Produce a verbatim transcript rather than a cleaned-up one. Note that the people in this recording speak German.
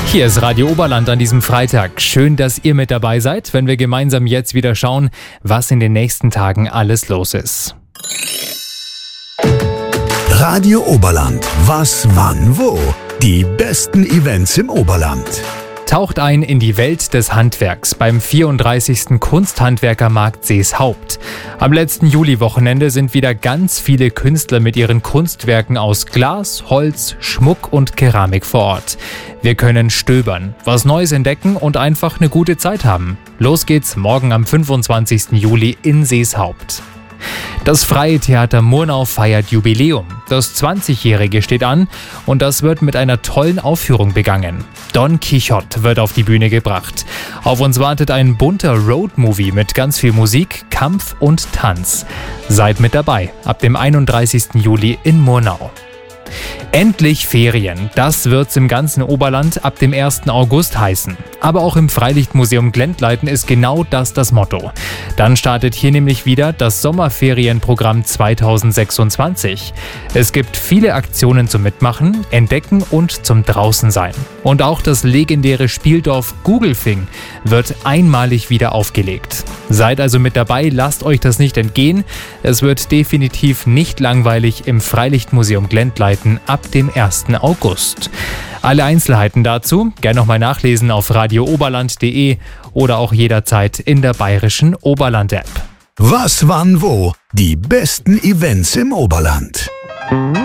Hier ist Radio Oberland an diesem Freitag. Schön, dass ihr mit dabei seid, wenn wir gemeinsam jetzt wieder schauen, was in den nächsten Tagen alles los ist. Radio Oberland. Was, wann, wo? Die besten Events im Oberland. Taucht ein in die Welt des Handwerks beim vierunddreißigsten Kunsthandwerkermarkt Seeshaupt. Am letzten Juliwochenende sind wieder ganz viele Künstler mit ihren Kunstwerken aus Glas, Holz, Schmuck und Keramik vor Ort. Wir können stöbern, was Neues entdecken und einfach eine gute Zeit haben. Los geht's morgen am fünfundzwanzigsten Juli in Seeshaupt. Das Freie Theater Murnau feiert Jubiläum. Das zwanzigjährige steht an und das wird mit einer tollen Aufführung begangen. Don Quixote wird auf die Bühne gebracht. Auf uns wartet ein bunter Roadmovie mit ganz viel Musik, Kampf und Tanz. Seid mit dabei, ab dem einunddreißigsten Juli in Murnau. Endlich Ferien, das wird's im ganzen Oberland ab dem ersten August heißen. Aber auch im Freilichtmuseum Glendleiten ist genau das das Motto. Dann startet hier nämlich wieder das Sommerferienprogramm zweitausendsechsundzwanzig. Es gibt viele Aktionen zum Mitmachen, Entdecken und zum Draußensein. Und auch das legendäre Spieldorf Gugelfing wird einmalig wieder aufgelegt. Seid also mit dabei, lasst euch das nicht entgehen. Es wird definitiv nicht langweilig im Freilichtmuseum Glendleiten ab dem ersten August. Alle Einzelheiten dazu gerne nochmal nachlesen auf radio oberland punkt de oder auch jederzeit in der bayerischen Oberland-App. Was, wann, wo? Die besten Events im Oberland.